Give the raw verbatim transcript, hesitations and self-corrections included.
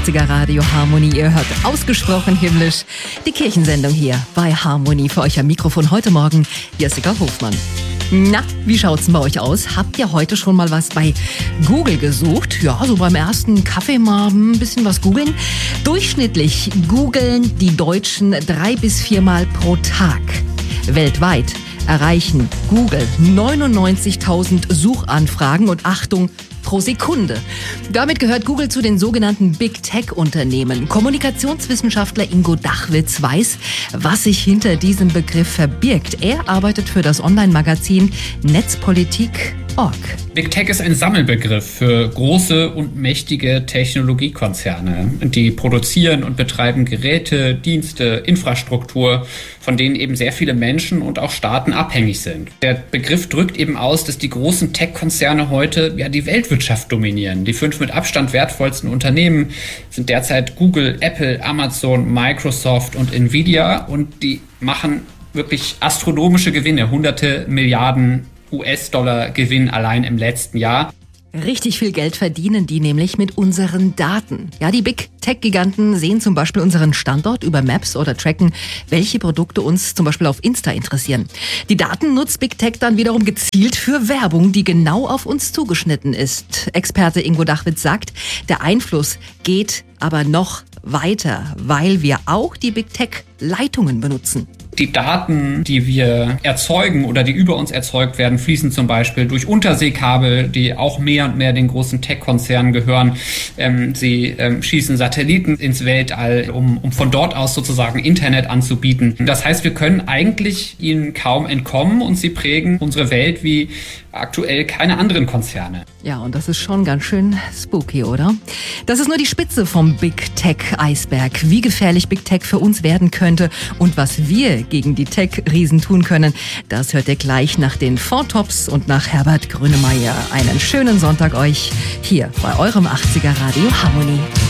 achtziger Radio Harmonie. Ihr hört ausgesprochen himmlisch die Kirchensendung hier bei Harmonie. Für euch am Mikrofon heute Morgen Jessica Hofmann. Na, wie schaut's denn bei euch aus? Habt ihr heute schon mal was bei Google gesucht? Ja, so beim ersten Kaffee mal ein bisschen was googeln. Durchschnittlich googeln die Deutschen drei bis viermal pro Tag. Weltweit erreichen Google neunundneunzigtausend Suchanfragen und Achtung, pro Sekunde. Damit gehört Google zu den sogenannten Big Tech-Unternehmen. Kommunikationswissenschaftler Ingo Dachwitz weiß, was sich hinter diesem Begriff verbirgt. Er arbeitet für das Online-Magazin Netzpolitik Punkt org. Big Tech ist ein Sammelbegriff für große und mächtige Technologiekonzerne. Die produzieren und betreiben Geräte, Dienste, Infrastruktur, von denen eben sehr viele Menschen und auch Staaten abhängig sind. Der Begriff drückt eben aus, dass die großen Tech-Konzerne heute ja die Weltwirtschaft dominieren. Die fünf mit Abstand wertvollsten Unternehmen sind derzeit Google, Apple, Amazon, Microsoft und Nvidia, und die machen wirklich astronomische Gewinne, hunderte Milliarden U S-Dollar Gewinn allein im letzten Jahr. Richtig viel Geld verdienen die nämlich mit unseren Daten. Ja, die Big Tech-Giganten sehen zum Beispiel unseren Standort über Maps oder tracken, welche Produkte uns zum Beispiel auf Insta interessieren. Die Daten nutzt Big Tech dann wiederum gezielt für Werbung, die genau auf uns zugeschnitten ist. Experte Ingo Dachwitz sagt, der Einfluss geht aber noch weiter, weil wir auch die Big Tech-Leitungen benutzen. Die Daten, die wir erzeugen oder die über uns erzeugt werden, fließen zum Beispiel durch Unterseekabel, die auch mehr und mehr den großen Tech-Konzernen gehören. Ähm, sie ähm, schießen Satelliten ins Weltall, um, um von dort aus sozusagen Internet anzubieten. Das heißt, wir können eigentlich ihnen kaum entkommen, und sie prägen unsere Welt wie aktuell keine anderen Konzerne. Ja, und das ist schon ganz schön spooky, oder? Das ist nur die Spitze vom Big Tech-Eisberg. Wie gefährlich Big Tech für uns werden könnte und was wir gegen die Tech-Riesen tun können, das hört ihr gleich nach den Four Tops und nach Herbert Grönemeyer. Einen schönen Sonntag euch hier bei eurem achtziger Radio Harmonie.